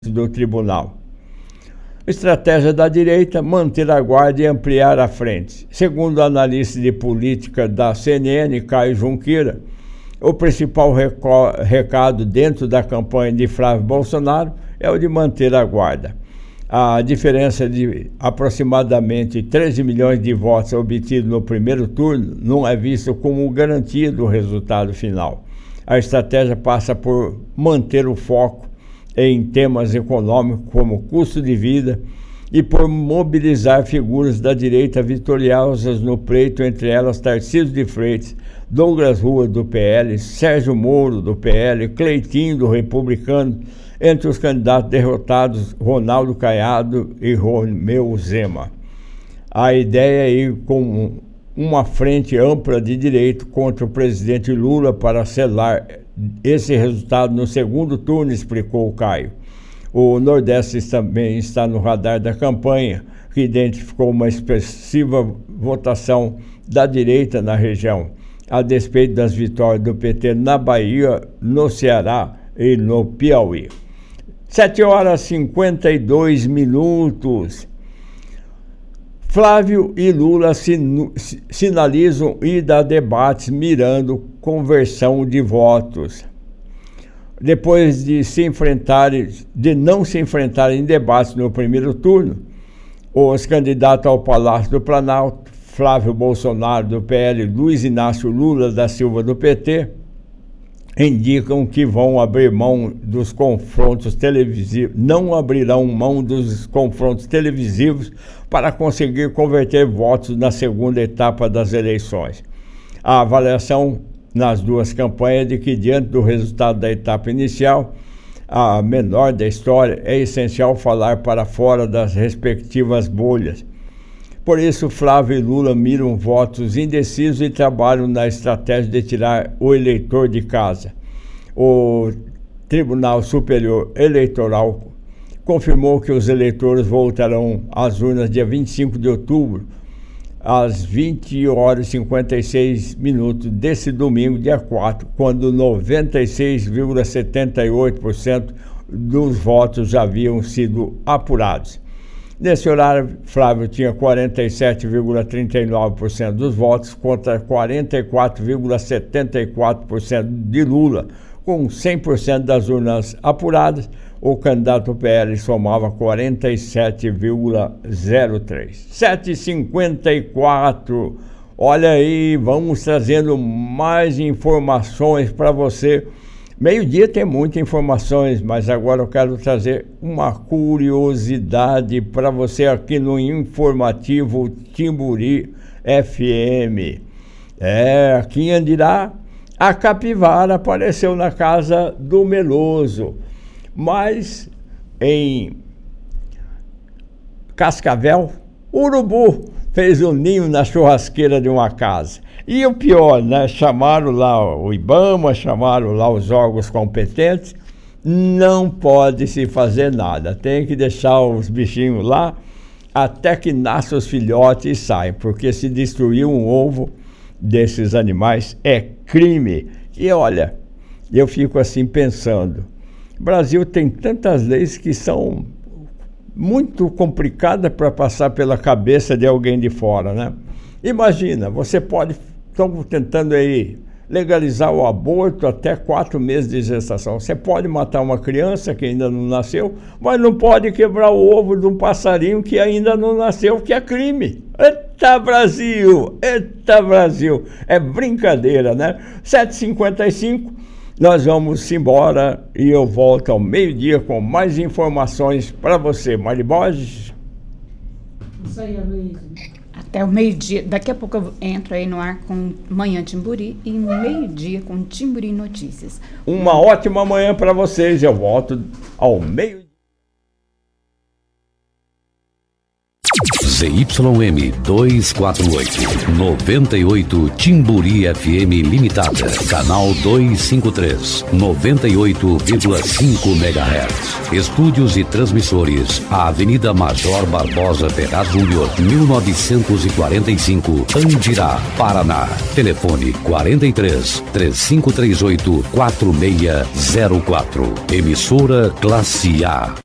do tribunal. Estratégia da direita: manter a guarda e ampliar a frente. Segundo o analista de política da CNN, Caio Junqueira, o principal recado dentro da campanha de Flávio Bolsonaro é o de manter a guarda. A diferença de aproximadamente 13 milhões de votos obtidos no primeiro turno não é vista como garantia do resultado final. A estratégia passa por manter o foco em temas econômicos como custo de vida e por mobilizar figuras da direita vitoriosas no pleito, entre elas Tarcísio de Freitas, Douglas Rua, do PL, Sérgio Moro, do PL, Cleitinho, do Republicano, entre os candidatos derrotados Ronaldo Caiado e Romeu Zema. A ideia é ir com uma frente ampla de direita contra o presidente Lula para selar esse resultado no segundo turno, explicou o Caio. O Nordeste também está no radar da campanha, que identificou uma expressiva votação da direita na região, a despeito das vitórias do PT na Bahia, no Ceará e no Piauí. 7h52. Flávio e Lula sinalizam ida a debates mirando conversão de votos. Depois de não se enfrentarem em debates no primeiro turno, os candidatos ao Palácio do Planalto, Flávio Bolsonaro, do PL, Luiz Inácio Lula da Silva, do PT, indicam que vão abrir mão dos confrontos televisivos, não abrirão mão dos confrontos televisivos para conseguir converter votos na segunda etapa das eleições. A avaliação nas duas campanhas é de que, diante do resultado da etapa inicial, a menor da história, é essencial falar para fora das respectivas bolhas. Por isso, Flávio e Lula miram votos indecisos e trabalham na estratégia de tirar o eleitor de casa. O Tribunal Superior Eleitoral confirmou que os eleitores voltarão às urnas dia 25 de outubro, às 20h56 desse domingo, dia 4, quando 96,78% dos votos já haviam sido apurados. Nesse horário, Flávio tinha 47,39% dos votos contra 44,74% de Lula. Com 100% das urnas apuradas, o candidato PL somava 47,03%. 7h54. Olha aí, vamos trazendo mais informações para você. Meio-dia tem muitas informações, mas agora eu quero trazer uma curiosidade para você aqui no Informativo Timburi FM. Aqui em Andirá, a capivara apareceu na casa do Meloso, mas em Cascavel, o urubu fez um ninho na churrasqueira de uma casa. E o pior, né? Chamaram lá o IBAMA, chamaram lá os órgãos competentes, não pode se fazer nada. Tem que deixar os bichinhos lá até que nasçam os filhotes e saem, porque se destruir um ovo desses animais é crime. E olha, eu fico assim pensando, o Brasil tem tantas leis que são muito complicadas para passar pela cabeça de alguém de fora, né? Imagina, estão tentando aí legalizar o aborto até 4 meses de gestação. Você pode matar uma criança que ainda não nasceu, mas não pode quebrar o ovo de um passarinho que ainda não nasceu, que é crime. Eita Brasil! Eita Brasil! É brincadeira, né? 7h55, nós vamos embora e eu volto ao meio-dia com mais informações para você. Mari Borges. Isso aí, Luiz. Até o meio-dia. Daqui a pouco eu entro aí no ar com Manhã Timburi e meio-dia com Timburi Notícias. Uma ótima manhã para vocês. Eu volto ao meio-dia. ZYM 248, 98 Timburi FM Limitada, canal 253, 98,5 MHz. Estúdios e transmissores, a Avenida Major Barbosa Terra Júnior, 1945, Andirá, Paraná. Telefone 43 3538 4604. Emissora Classe A.